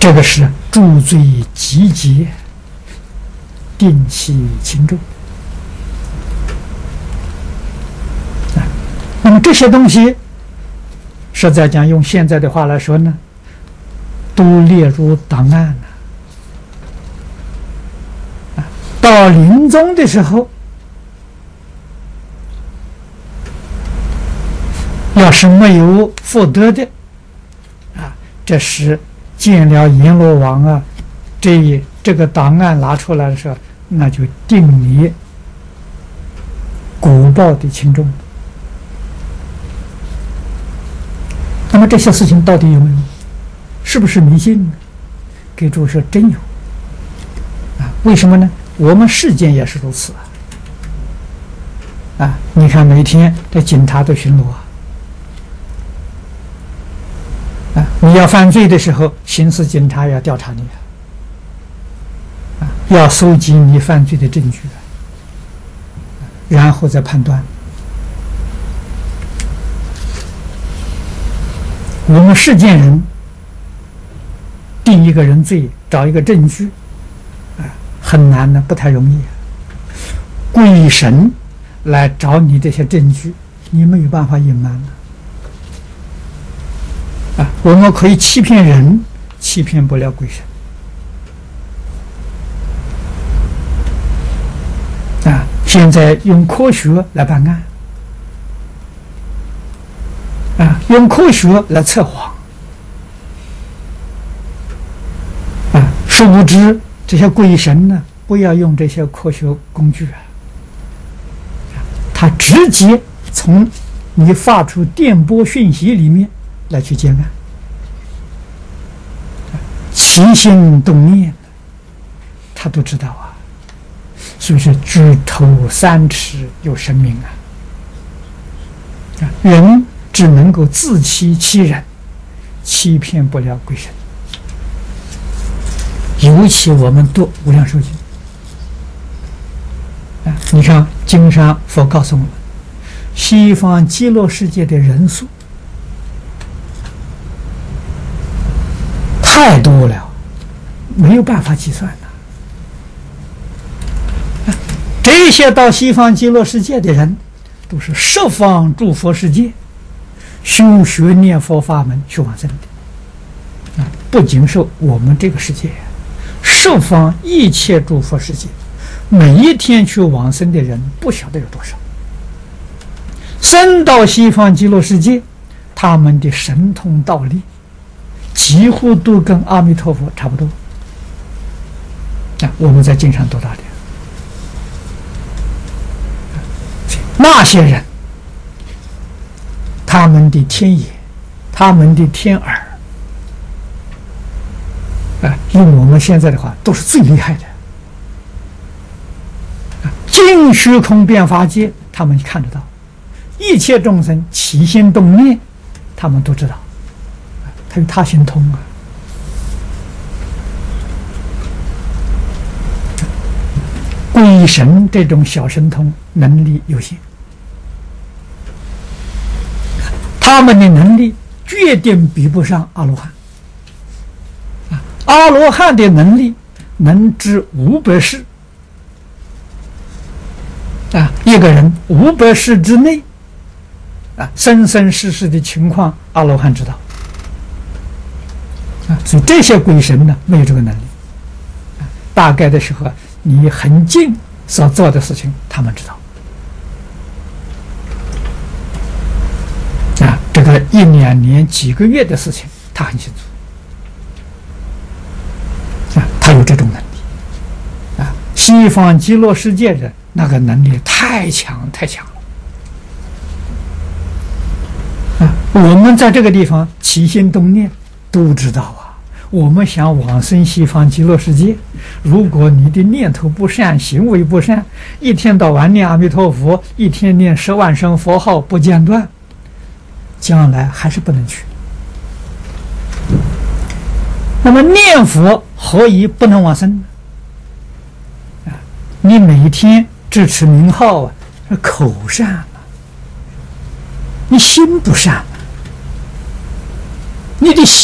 这个是诸罪集结，定其轻重。那么这些东西，实在讲用现在的话来说呢，都列入档案了。到临终的时候，要是没有福德的，这时见了阎罗王啊，这个档案拿出来的时候，那就定你果报的轻重。那么这些事情到底有没有？是不是迷信呢？给诸位说真有为什么呢？我们世间也是如此你看每天的警察都巡逻你要犯罪的时候，刑事警察要调查你要搜集你犯罪的证据然后再判断。我们世间人定一个人罪，找一个证据很难的，不太容易鬼神来找你这些证据，你没有办法隐瞒我们可以欺骗人，欺骗不了鬼神现在用科学来办案用科学来测谎殊不知这些鬼神呢，不要用这些科学工具他直接从你发出电波讯息里面来去接案，起心动念他都知道所以说举头三尺有神明人只能够自欺欺人，欺骗不了鬼神。尤其我们读无量寿经你看经上佛告诉我们，西方极乐世界的人数太多了，没有办法计算这些到西方极乐世界的人，都是十方诸佛世界修学念佛法门去往生的不仅是我们这个世界，十方一切诸佛世界，每一天去往生的人不晓得有多少。生到西方极乐世界，他们的神通道力几乎都跟阿弥陀佛差不多我们在经上读到的那些人，他们的天眼，他们的天耳用我们现在的话都是最厉害的尽虚空遍法界他们看得到，一切众生起心动念他们都知道他有他心通鬼神这种小神通能力有限，他们的能力决定比不上阿罗汉阿罗汉的能力能知500世一个人500世之内生生世世的情况阿罗汉知道所以这些鬼神呢没有这个能力大概的时候你很近所做的事情他们知道这个1、2年几个月的事情他很清楚他有这种能力西方极乐世界的那个能力太强太强了我们在这个地方起心动念都知道我们想往生西方极乐世界，如果你的念头不善，行为不善，一天到晚念阿弥陀佛，一天念10万声佛号不间断，将来还是不能去。那么念佛何以不能往生呢？你每天只持名号口善你心不善你的